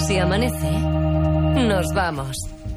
Si amanece, nos vamos.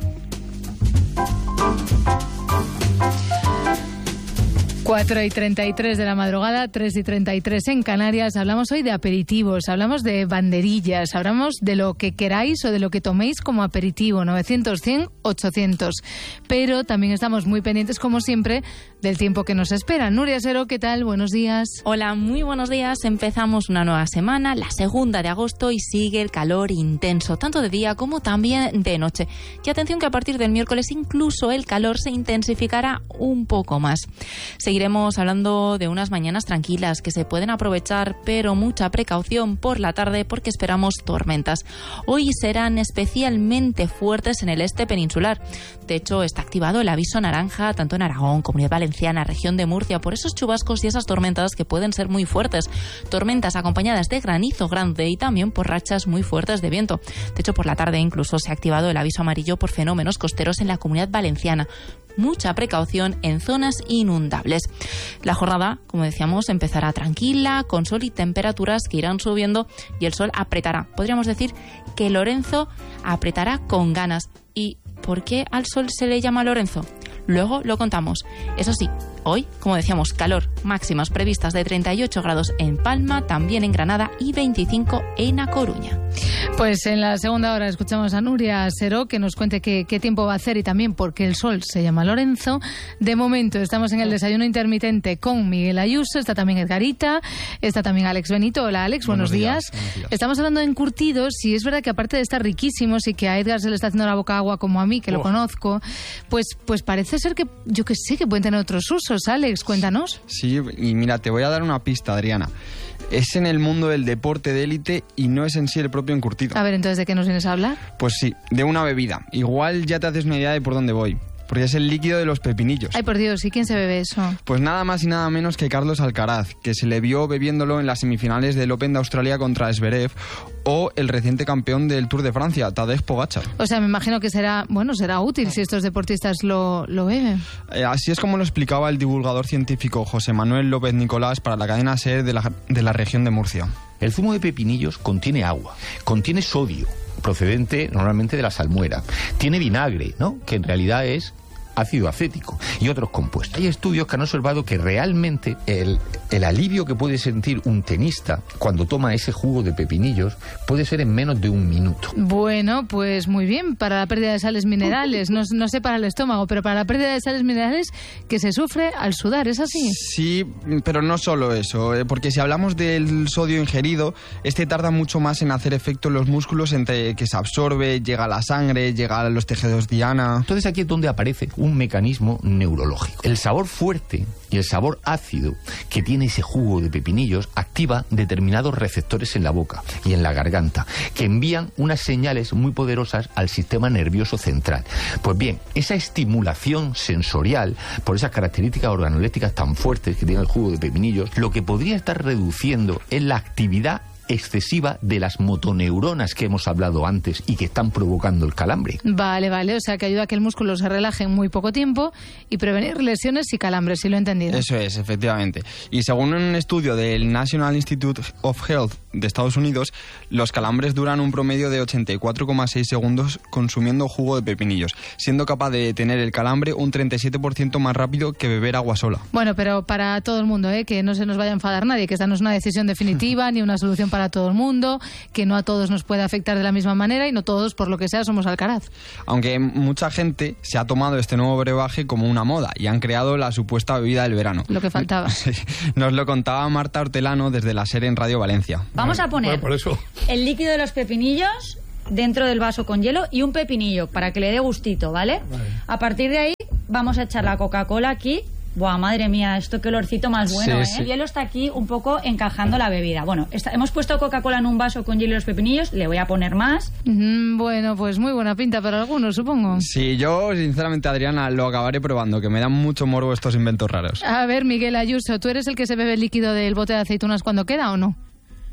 Cuatro y 33 de la madrugada, 3 y 33 en Canarias. Hablamos hoy de aperitivos, hablamos de banderillas, hablamos de lo que queráis o de lo que toméis como aperitivo, 900, 100, 800. Pero también estamos muy pendientes, como siempre, del tiempo que nos espera. Nuria Sero, ¿qué tal? Buenos días. Hola, muy buenos días. Empezamos una nueva semana, la 2 de agosto, y sigue el calor intenso, tanto de día como también de noche. Y atención que a partir del miércoles incluso el calor se intensificará un poco más. Seguiremos hablando de unas mañanas tranquilas que se pueden aprovechar, pero mucha precaución por la tarde porque esperamos tormentas. Hoy serán especialmente fuertes en el este peninsular. De hecho, está activado el aviso naranja tanto en Aragón, Comunidad Valenciana, región de Murcia, por esos chubascos y esas tormentas que pueden ser muy fuertes. Tormentas acompañadas de granizo grande y también por rachas muy fuertes de viento. De hecho, por la tarde incluso se ha activado el aviso amarillo por fenómenos costeros en la Comunidad Valenciana. Mucha precaución en zonas inundables. La jornada, como decíamos, empezará tranquila, con sol y temperaturas que irán subiendo y el sol apretará. Podríamos decir que Lorenzo apretará con ganas. ¿Y por qué al sol se le llama Lorenzo? Luego lo contamos. Eso sí, hoy, como decíamos, calor, máximas previstas de 38 grados en Palma, también en Granada y 25 en A Coruña. Pues en la segunda hora escuchamos a Nuria Sero que nos cuente qué tiempo va a hacer y también por qué el sol se llama Lorenzo. De momento estamos en el desayuno intermitente con Miguel Ayuso, está también Edgarita, está también Alex Benito. Hola Alex, buenos días. Buenos días. Estamos hablando de encurtidos y es verdad que aparte de estar riquísimos y que a Edgar se le está haciendo la boca agua como a mí, que lo conozco, pues parece ser que, yo que sé, que pueden tener otros usos. Alex, cuéntanos. Sí, y mira, te voy a dar una pista, Adriana. Es en el mundo del deporte de élite y no es en sí el propio encurtido. A ver, entonces, ¿de qué nos vienes a hablar? Pues sí, de una bebida. Igual ya te haces una idea de por dónde voy. Porque es el líquido de los pepinillos. Ay, por Dios, ¿y quién se bebe eso? Pues nada más y nada menos que Carlos Alcaraz, que se le vio bebiéndolo en las semifinales del Open de Australia contra Zverev, o el reciente campeón del Tour de Francia, Tadej Pogačar. O sea, me imagino que será útil si estos deportistas lo beben. Así es como lo explicaba el divulgador científico José Manuel López Nicolás para la cadena SER de la región de Murcia. El zumo de pepinillos contiene agua, contiene sodio, procedente normalmente de la salmuera, tiene vinagre, ¿no?, que en realidad es ácido acético y otros compuestos. Hay estudios que han observado que realmente el alivio que puede sentir un tenista cuando toma ese jugo de pepinillos puede ser en menos de un minuto. Bueno, pues muy bien, para la pérdida de sales minerales, no sé para el estómago, pero para la pérdida de sales minerales que se sufre al sudar, ¿es así? Sí, pero no solo eso, porque si hablamos del sodio ingerido, este tarda mucho más en hacer efecto en los músculos entre que se absorbe, llega a la sangre, llega a los tejidos diana. Entonces aquí es donde aparece un mecanismo neurológico. El sabor fuerte y el sabor ácido que tiene ese jugo de pepinillos activa determinados receptores en la boca y en la garganta que envían unas señales muy poderosas al sistema nervioso central. Pues bien, esa estimulación sensorial por esas características organolépticas tan fuertes que tiene el jugo de pepinillos, lo que podría estar reduciendo es la actividad excesiva de las motoneuronas que hemos hablado antes y que están provocando el calambre. Vale, o sea que ayuda a que el músculo se relaje en muy poco tiempo y prevenir lesiones y calambres, si lo he entendido. Eso es, efectivamente. Y según un estudio del National Institute of Health de Estados Unidos, los calambres duran un promedio de 84,6 segundos consumiendo jugo de pepinillos, siendo capaz de detener el calambre un 37% más rápido que beber agua sola. Bueno, pero para todo el mundo, que no se nos vaya a enfadar nadie, que esta no es una decisión definitiva ni una solución para todo el mundo, que no a todos nos puede afectar de la misma manera y no todos, por lo que sea, somos Alcaraz. Aunque mucha gente se ha tomado este nuevo brebaje como una moda y han creado la supuesta bebida del verano. Lo que faltaba. Nos lo contaba Marta Hortelano desde la SER en Radio Valencia. Vamos a poner el líquido de los pepinillos dentro del vaso con hielo y un pepinillo para que le dé gustito, ¿vale? A partir de ahí vamos a echar la Coca-Cola aquí. Buah, madre mía, esto qué olorcito más bueno, sí, sí. El hielo está aquí un poco encajando la bebida. Bueno, hemos puesto Coca-Cola en un vaso con hielo y los pepinillos, le voy a poner más. Bueno, pues muy buena pinta para algunos, supongo. Sí, yo sinceramente, Adriana, lo acabaré probando, que me dan mucho morbo estos inventos raros. A ver, Miguel Ayuso, ¿tú eres el que se bebe el líquido del bote de aceitunas cuando queda o no?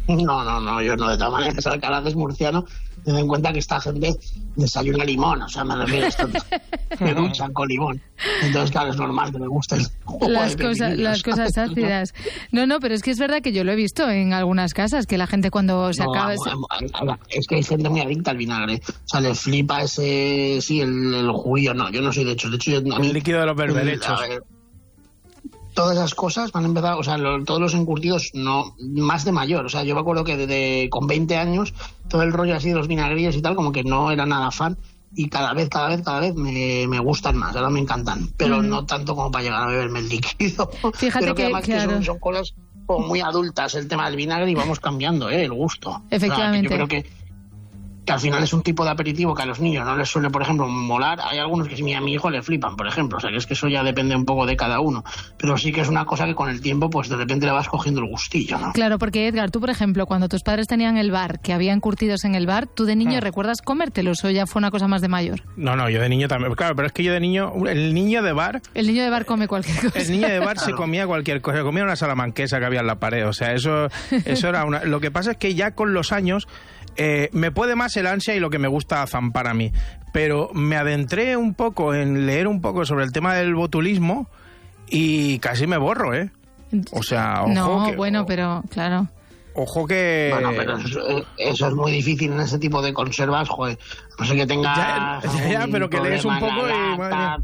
No, yo no. De todas maneras, Alcalá es murciano. Ten en cuenta que esta gente desayuna limón, o sea, me refiero a esto, me duchan con limón. Entonces, claro, es normal que me gusten las cosas ácidas. No, pero es que es verdad que yo lo he visto en algunas casas, que la gente cuando se acaba... Es que hay gente muy adicta al vinagre. O sea, le flipa ese... Sí, el juguillo. No, yo no soy de hecho. De hecho, yo, el líquido de los berberechos. Todas esas cosas van a empezar, o sea, todos los encurtidos, no, más de mayor. O sea, yo me acuerdo que con 20 años, todo el rollo así de los vinagrillos y tal, como que no era nada fan. Y cada vez me gustan más, ahora me encantan. Pero no tanto como para llegar a beberme el líquido. Fíjate pero que además claro. que son cosas como muy adultas el tema del vinagre y vamos cambiando, el gusto. Efectivamente. O sea, yo creo que al final es un tipo de aperitivo que a los niños no les suele, por ejemplo, molar. Hay algunos que a mi hijo le flipan, por ejemplo. O sea, que es que eso ya depende un poco de cada uno. Pero sí que es una cosa que con el tiempo, pues de repente le vas cogiendo el gustillo, ¿no? Claro, porque Edgar, tú, por ejemplo, cuando tus padres tenían el bar, que había encurtidos en el bar, ¿tú de niño recuerdas comértelos o ya fue una cosa más de mayor? No, yo de niño también. Claro, pero es que yo de niño, el niño de bar come cualquier cosa. El niño de bar se comía cualquier cosa. Comía una salamanquesa que había en la pared. O sea, eso era una... Lo que pasa es que ya con los años... me puede más el ansia y lo que me gusta zampar a mí, pero me adentré un poco en leer un poco sobre el tema del botulismo y casi me borro, o sea, ojo pero claro. Ojo que... Bueno, pero eso es muy difícil en ese tipo de conservas, joder. No sé que tenga... Ya, pero que lees un poco y...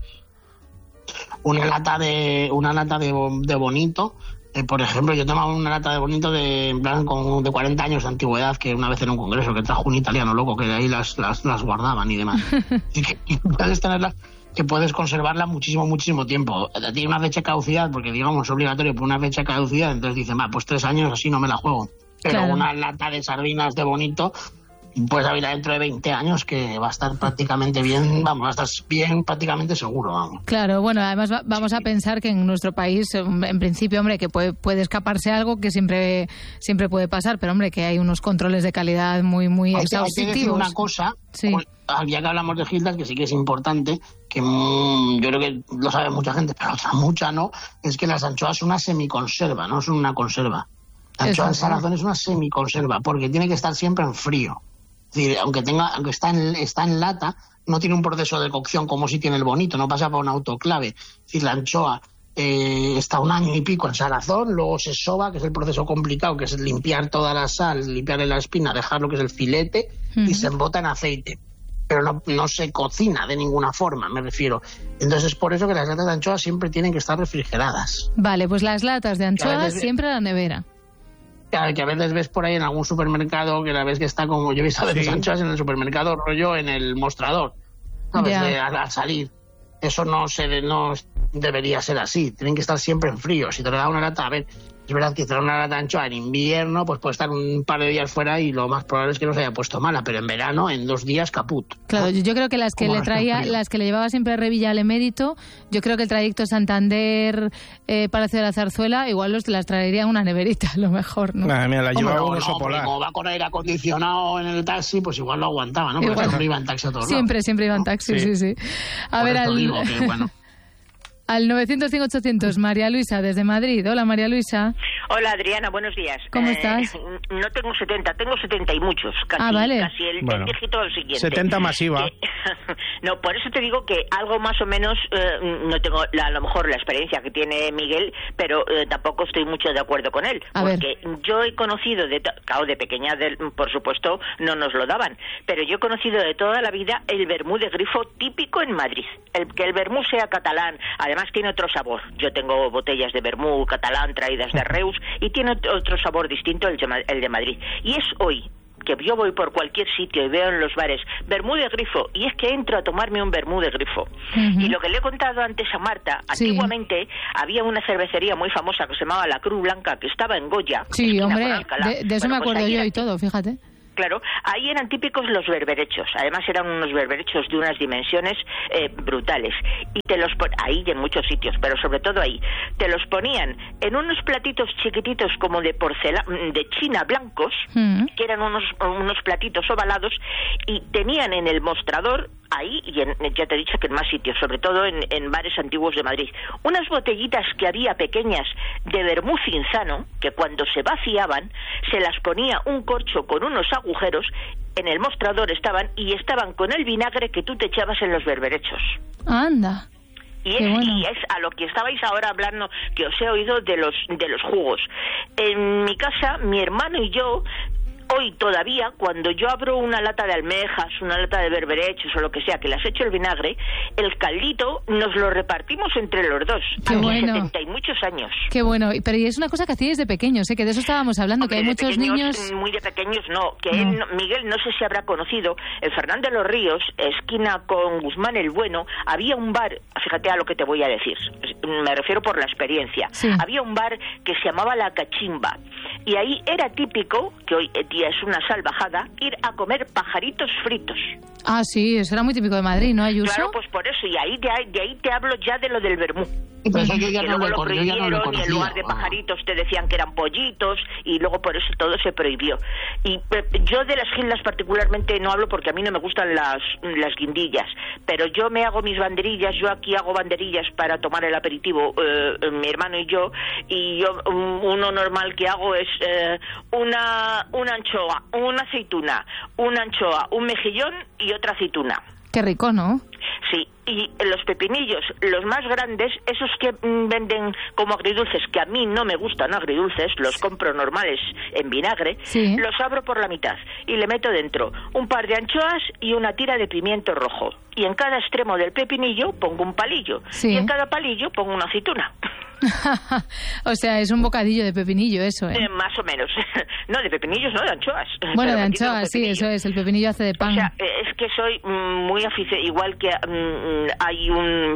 Una lata de bonito... por ejemplo, yo tomaba una lata de bonito de 40 años de antigüedad, que una vez en un congreso que trajo un italiano loco, que de ahí las guardaban y demás. y puedes tenerlas, que puedes conservarla muchísimo tiempo. Tiene una fecha de caducidad, porque digamos es obligatorio por una fecha de caducidad, entonces dicen, pues 3 años así no me la juego. Pero claro. Una lata de sardinas de bonito... Pues abrirla dentro de 20 años que va a estar prácticamente bien, va a estar bien prácticamente seguro, vamos. Claro, bueno, además vamos a pensar que en nuestro país, en principio, hombre, que puede escaparse algo que siempre puede pasar, pero hombre, que hay unos controles de calidad muy exhaustivos. Hay que decir una cosa, sí. Ya que hablamos de Gildas, que sí que es importante, que yo creo que lo sabe mucha gente, pero mucha no, es que las anchoas son una semiconserva, no son una conserva. La anchoa en salazón es una semiconserva, porque tiene que estar siempre en frío. Es decir, aunque está en lata, no tiene un proceso de cocción como si tiene el bonito, no pasa por un autoclave. Es decir, la anchoa está 1 año y pico en salazón, luego se soba, que es el proceso complicado, que es limpiar toda la sal, limpiarle la espina, dejar lo que es el filete y se embota en aceite. Pero no se cocina de ninguna forma, me refiero. Entonces es por eso que las latas de anchoa siempre tienen que estar refrigeradas. Vale, pues las latas de anchoa siempre a la nevera. Que a veces ves por ahí en algún supermercado que la ves que está como yo he visto a veces anchoas en el supermercado rollo en el mostrador, ¿sabes? Al salir. Eso no debería ser así. Tienen que estar siempre en frío. Si te le da una lata, es verdad que te da una lata de anchoa en invierno, pues puede estar un par de días fuera y lo más probable es que no se haya puesto mala, pero en verano, en 2 días, caput. Claro, yo creo que las que le llevaba siempre a Revilla al Emérito, yo creo que el trayecto Santander, Palacio de la Zarzuela, igual las traería en una neverita, a lo mejor, ¿no? Mira, la llevaba un oso polar. Como va con aire acondicionado en el taxi, pues igual lo aguantaba, ¿no? Porque siempre iba en taxi a todos lados. Siempre iba en taxi, sí. A ver, digo que, bueno. Al 900-100-800, María Luisa, desde Madrid. Hola, María Luisa. Hola, Adriana, buenos días. ¿Cómo estás? No tengo 70, tengo 70 y muchos. Casi, vale. Casi el dígito del siguiente. 70 masiva. No, por eso te digo que algo más o menos, no tengo a lo mejor la experiencia que tiene Miguel, pero tampoco estoy mucho de acuerdo con él. Porque yo he conocido, claro, de pequeña, por supuesto, no nos lo daban, pero yo he conocido de toda la vida el vermú de grifo típico en Madrid. Que el vermú sea catalán, además tiene otro sabor. Yo tengo botellas de vermú catalán traídas de Reus y tiene otro sabor distinto el de Madrid. Y es hoy que yo voy por cualquier sitio y veo en los bares vermú de grifo, y es que entro a tomarme un vermú de grifo. Y lo que le he contado antes a Marta, antiguamente había una cervecería muy famosa que se llamaba La Cruz Blanca, que estaba en Goya. Sí, hombre, de eso me acuerdo yo y todo, fíjate. claro, ahí eran típicos los berberechos. Además eran unos berberechos de unas dimensiones brutales. Y ahí y en muchos sitios, pero sobre todo ahí, te los ponían en unos platitos chiquititos como de porcelana, de China blancos, que eran unos platitos ovalados, y tenían en el mostrador, ahí, y ya te he dicho que en más sitios, sobre todo en bares antiguos de Madrid, unas botellitas que había pequeñas de vermú cinzano, que cuando se vaciaban, se las ponía un corcho con unos agujeros, en el mostrador estaban con el vinagre que tú te echabas en los berberechos. Anda. Y es a lo que estabais ahora hablando, que os he oído de los jugos. En mi casa, mi hermano y yo, hoy todavía, cuando yo abro una lata de almejas, una lata de berberechos o lo que sea, que las echo el vinagre, el caldito nos lo repartimos entre los dos. Qué a bueno. 70 y muchos años. Qué bueno. Pero y es una cosa que hacíais de pequeños, que de eso estábamos hablando, Hombre, que hay muchos niños... Muy de pequeños no. Miguel, no sé si habrá conocido, en Fernando de los Ríos, esquina con Guzmán el Bueno, había un bar, fíjate a lo que te voy a decir, me refiero por la experiencia. Sí. Había un bar que se llamaba La Cachimba, y ahí era típico, que hoy día es una salvajada, ir a comer pajaritos fritos. Ah, sí, eso era muy típico de Madrid, ¿no, Ayuso? Claro, pues por eso, y de ahí te hablo ya de lo del vermú. Pero eso yo ya que no luego lo prohibieron, y en lugar de conocía. pajaritos te decían que eran pollitos, y luego por eso todo se prohibió. Y yo de las guindas particularmente no hablo, porque a mí no me gustan las guindillas, pero yo me hago mis banderillas. Yo aquí hago banderillas para tomar el aperitivo, mi hermano y yo uno normal que hago es una anchoa, una aceituna, una anchoa, un mejillón y otra aceituna. Qué rico, ¿no? Sí, y los pepinillos, los más grandes, esos que venden como agridulces, que a mí no me gustan agridulces, los compro normales en vinagre, sí, los abro por la mitad y le meto dentro un par de anchoas y una tira de pimiento rojo. Y en cada extremo del pepinillo pongo un palillo, sí, y en cada palillo pongo una aceituna. O sea, es un bocadillo de pepinillo eso, ¿eh? Más o menos. No, de pepinillos, no, de anchoas. Bueno, de anchoas, sí, eso es. El pepinillo hace de pan. O sea, es que soy muy aficionado, igual que hay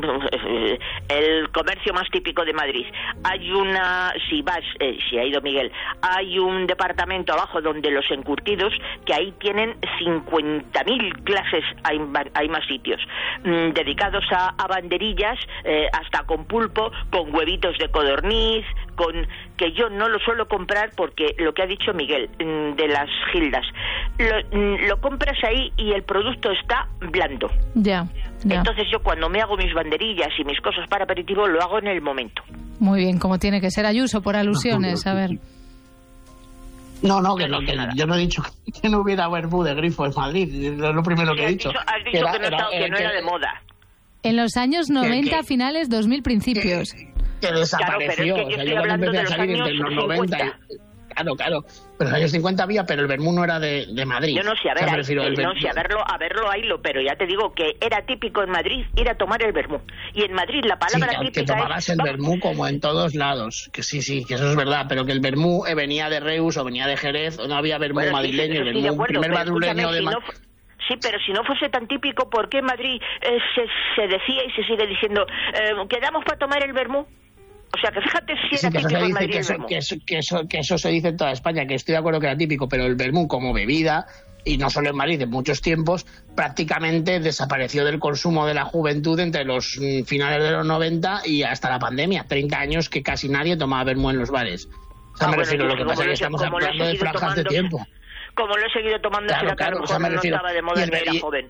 el comercio más típico de Madrid. Hay si ha ido Miguel, hay un departamento abajo donde los encurtidos, que ahí tienen 50.000 clases, hay más sitios, dedicados a banderillas, hasta con pulpo, con huevitos de codorniz, que yo no lo suelo comprar porque lo que ha dicho Miguel de las gildas, lo compras ahí y el producto está blando. Ya. Entonces yo cuando me hago mis banderillas y mis cosas para aperitivo lo hago en el momento. Muy bien, como tiene que ser, Ayuso, por alusiones, a ver. No, que yo no he dicho que no hubiera vermú de grifo en Madrid, es lo primero que he dicho. Has dicho que no era de moda. En los años 90, finales, 2000, principios. Que desapareció. Claro, pero es que yo estoy hablando de los años 90. Claro. Pero en los años 50 había, pero el vermú no era de Madrid. Yo no sé, a verlo haylo, pero ya te digo que era típico en Madrid ir a tomar el vermú. Y en Madrid la palabra típica que tomabas el vermú como en todos lados. Que sí, que eso es verdad, pero que el vermú venía de Reus o venía de Jerez, o no había vermú madrileño, el vermú primer madrileño de Madrid. Sí, pero si no fuese tan típico, ¿por qué en Madrid se decía y se sigue diciendo quedamos para tomar el vermú? O sea, que fíjate si era típico en Madrid el vermú. Que eso se dice en toda España, que estoy de acuerdo que era típico, pero el vermú como bebida, y no solo en Madrid, en muchos tiempos, prácticamente desapareció del consumo de la juventud entre los finales de los 90 y hasta la pandemia. 30 años que casi nadie tomaba vermú en los bares. O sea, me refiero, lo que pasa es que estamos hablando de franjas de tiempo. Como lo he seguido tomando, claro, o sea, no estaba de moda, era joven.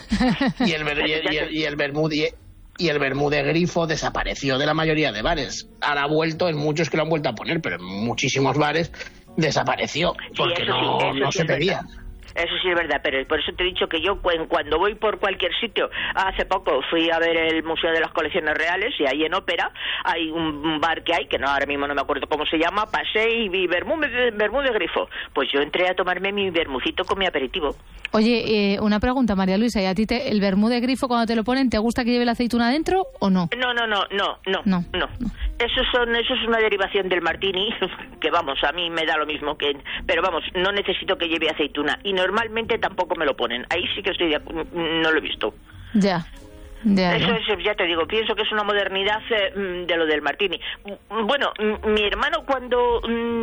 Y el vermú de grifo desapareció de la mayoría de bares. Ahora ha vuelto, en muchos que lo han vuelto a poner, pero en muchísimos bares desapareció, porque no se pedía. Eso sí es verdad, pero por eso te he dicho que yo cuando voy por cualquier sitio, hace poco fui a ver el Museo de las Colecciones Reales y ahí en Ópera hay un bar que hay, que ahora mismo no me acuerdo cómo se llama, pasé y vi vermú de grifo. Pues yo entré a tomarme mi vermucito con mi aperitivo. Oye, una pregunta, María Luisa, ¿y a ti el vermú de grifo cuando te lo ponen, te gusta que lleve la aceituna dentro o no? No. Eso es una derivación del martini, que vamos, a mí me da lo mismo pero vamos, no necesito que lleve aceituna y normalmente tampoco me lo ponen. Ahí sí que no lo he visto. Ya. Eso es, ya te digo, pienso que es una modernidad de lo del martini. Bueno, mi hermano cuando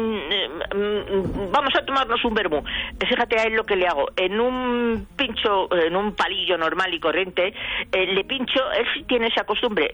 vamos a tomarnos un vermú, fíjate a él lo que le hago, en un pincho, en un palillo normal y corriente, le pincho, él tiene esa costumbre,